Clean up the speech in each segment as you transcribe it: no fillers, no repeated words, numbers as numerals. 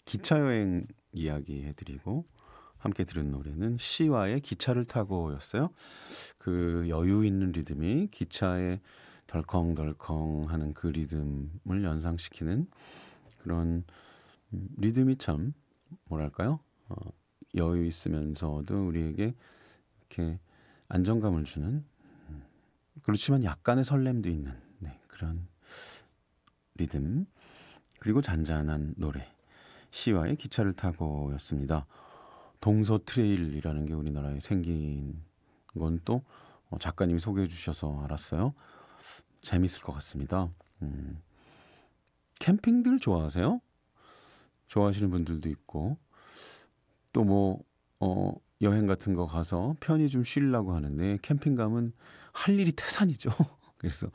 기차 여행 이야기 해드리고 함께 들은 노래는 시와의 기차를 타고였어요. 그 여유 있는 리듬이 기차의 덜컹덜컹 하는 그 리듬을 연상시키는 그런 리듬이 참 뭐랄까요? 어, 여유 있으면서도 우리에게 이렇게 안정감을 주는 그렇지만 약간의 설렘도 있는 그런 리듬 그리고 잔잔한 노래 시와의 기차를 타고였습니다. 동서 트레일이라는 게 우리나라에 생긴 건 또 작가님이 소개해 주셔서 알았어요. 재밌을 것 같습니다. 캠핑들 좋아하세요? 좋아하시는 분들도 있고 또 뭐 여행 같은 거 가서 편히 좀 쉬려고 하는데 캠핑 가면 할 일이 태산이죠. 그래서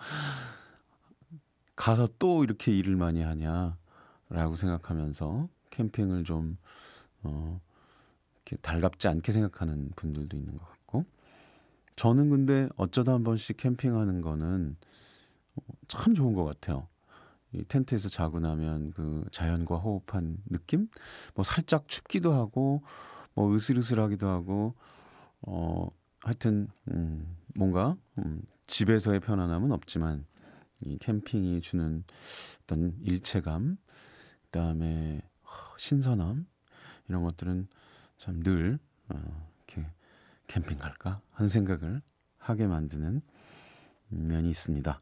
가서 또 이렇게 일을 많이 하냐라고 생각하면서 캠핑을 좀 어, 이렇게 달갑지 않게 생각하는 분들도 있는 것 같고 저는 근데 어쩌다 한 번씩 캠핑하는 거는 참 좋은 것 같아요. 이 텐트에서 자고 나면 그 자연과 호흡한 느낌? 뭐 살짝 춥기도 하고 뭐 으슬으슬하기도 하고 하여튼 뭔가 집에서의 편안함은 없지만 이 캠핑이 주는 어떤 일체감, 그다음에 신선함 이런 것들은 참 늘 이렇게 캠핑 갈까 하는 생각을 하게 만드는 면이 있습니다.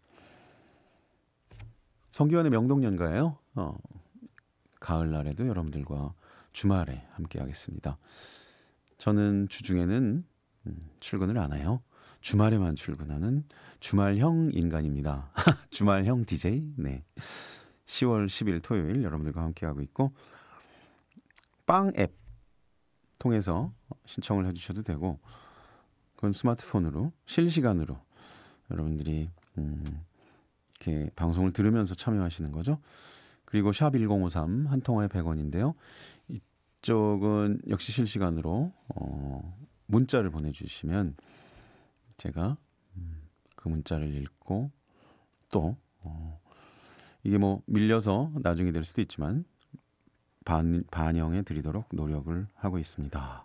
성기환의 명동연가예요. 가을날에도 여러분들과 주말에 함께하겠습니다. 저는 주중에는 출근을 안 해요. 주말에만 출근하는 주말형 인간입니다. 주말형 DJ. 네. 10월 10일 토요일 여러분들과 함께하고 있고 빵 앱 통해서 신청을 해주셔도 되고 그건 스마트폰으로 실시간으로 여러분들이 이렇게 방송을 들으면서 참여하시는 거죠. 그리고 샵 1053 한 통화에 100원인데요. 이쪽은 역시 실시간으로 문자를 보내주시면 제가 그 문자를 읽고 또 이게 뭐 밀려서 나중에 될 수도 있지만 반영해 드리도록 노력을 하고 있습니다.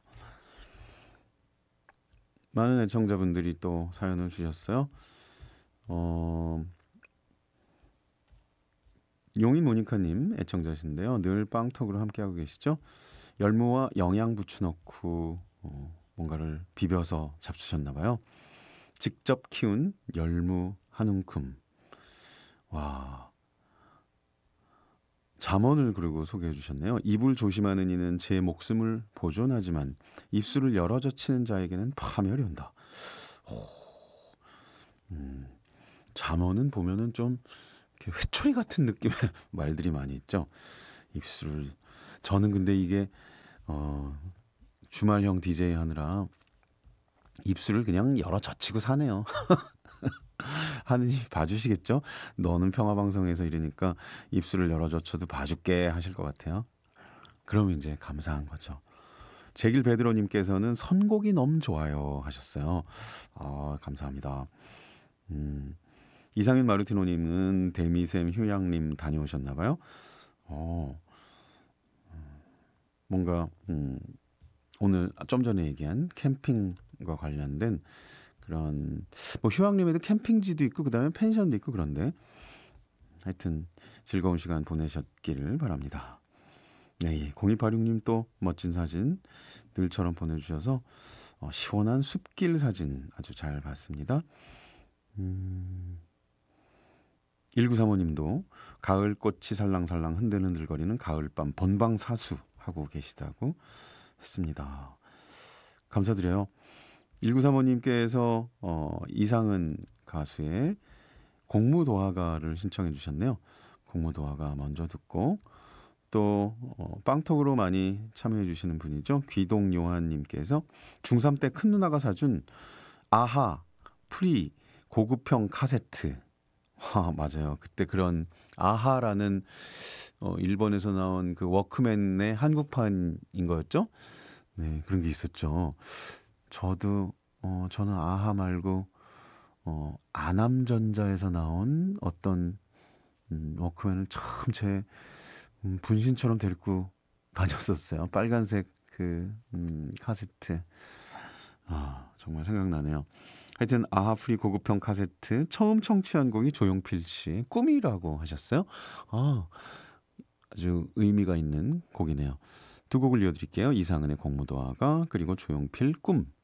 많은 애청자분들이 또 사연을 주셨어요. 용인 모니카님 애청자신데요. 늘 빵톡으로 함께하고 계시죠. 열무와 영양부추 넣고 뭔가를 비벼서 잡수셨나 봐요. 직접 키운 열무 한 움큼. 와, 잠언을 그리고 소개해 주셨네요. 입을 조심하는 이는 제 목숨을 보존하지만 입술을 열어 젖히는 자에게는 파멸이 온다. 잠언은 보면은 좀 이렇게 회초리 같은 느낌의 말들이 많이 있죠. 입술을 저는 근데 이게 주말형 DJ 하느라 입술을 그냥 열어 젖히고 사네요. 하느님 봐주시겠죠? 너는 평화방송에서 이러니까 입술을 열어 젖혀도 봐줄게 하실 것 같아요. 그럼 이제 감사한 거죠. 제길 베드로님께서는 선곡이 너무 좋아요 하셨어요. 감사합니다. 이상윤 마르티노님은 데미샘 휴양림 다녀오셨나 봐요. 뭔가 오늘 좀 전에 얘기한 캠핑과 관련된 그런 뭐 휴양림에도 캠핑지도 있고 그다음에 펜션도 있고 그런데 하여튼 즐거운 시간 보내셨기를 바랍니다. 네, 0286님 또 멋진 사진 늘처럼 보내주셔서 시원한 숲길 사진 아주 잘 봤습니다. 1935님도 가을 꽃이 살랑살랑 흔들흔들거리는 가을밤 본방사수 하고 계시다고 했습니다. 감사드려요. 1935님께서 이상은 가수의 공무도화가를 신청해 주셨네요. 공무도화가 먼저 듣고 또 빵톡으로 많이 참여해 주시는 분이죠. 귀동요한님께서 중3 때 큰 누나가 사준 아하 프리 고급형 카세트. 맞아요. 그때 그런 아하라는 일본에서 나온 그 워크맨의 한국판인 거였죠. 네, 그런 게 있었죠. 저는 아하 말고 아남전자에서 나온 어떤 워크맨을 참 제 분신처럼 데리고 다녔었어요. 빨간색 카세트. 정말 생각나네요. 하여튼 아하프리 고급형 카세트 처음 청취한 곡이 조용필 씨의 꿈이라고 하셨어요. 아, 아주 의미가 있는 곡이네요. 두 곡을 이어드릴게요. 이상은의 공무도화가 그리고 조용필 꿈.